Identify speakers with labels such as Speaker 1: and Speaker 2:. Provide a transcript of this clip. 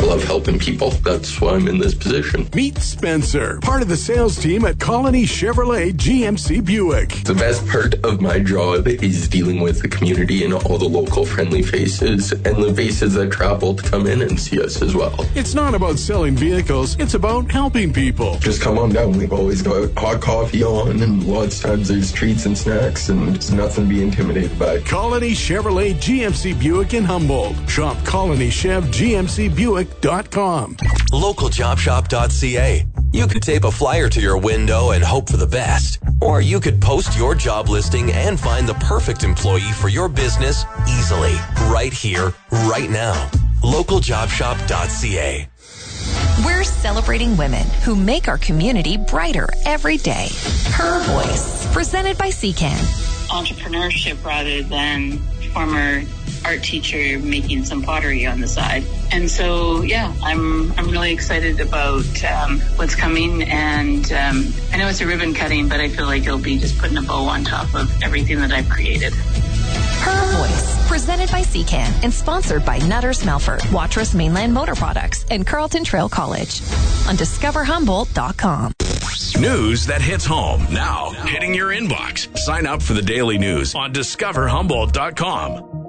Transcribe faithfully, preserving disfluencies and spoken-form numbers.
Speaker 1: love helping people. That's why I'm in this position.
Speaker 2: Meet Spencer, part of the sales team at Colony Chevrolet G M C Buick.
Speaker 1: The best part of my job is dealing with the community and all the local friendly faces and the faces that travel to come in and see us as well.
Speaker 2: It's not about selling vehicles, it's about helping people.
Speaker 1: Just come on down. We've always got hot coffee on, and lots of times there's treats and snacks, and it's nothing to be intimidated by.
Speaker 2: Colony Chevrolet G M C Buick in Humboldt. Shop colony chev g m c buick dot com.
Speaker 3: local job shop dot c a. You could tape a flyer to your window and hope for the best. Or you could post your job listing and find the perfect employee for your business easily, right here, right now. local job shop dot c a.
Speaker 4: We're celebrating women who make our community brighter every day. Her Voice, presented by C CAN.
Speaker 5: Entrepreneurship rather than former art teacher making some pottery on the side. And so, yeah, I'm I'm really excited about um, what's coming. And um, I know it's a ribbon cutting, but I feel like it'll be just putting a bow on top of everything that I've created.
Speaker 4: Her Voice, presented by C CAN and sponsored by Nutters Melford, Watrous Mainland Motor Products, and Carlton Trail College on discover humboldt dot com.
Speaker 6: News that hits home now, hitting your inbox. Sign up for the daily news on discover humboldt dot com.